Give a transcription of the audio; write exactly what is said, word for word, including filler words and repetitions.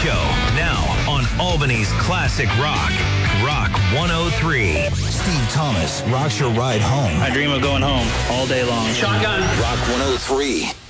Show, now on Albany's Classic Rock, Rock one oh three. Steve Thomas rocks your ride home. I dream of going home all day long. Shotgun. Rock one oh three.